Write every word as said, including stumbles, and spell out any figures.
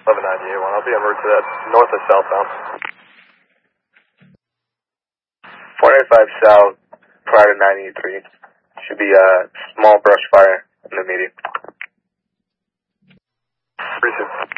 eleven ninety-eight one. I'll be en route to that north or southbound. four eighty-five south, prior to nine eighty-three. Should be a small brush fire in the median. Appreciate it.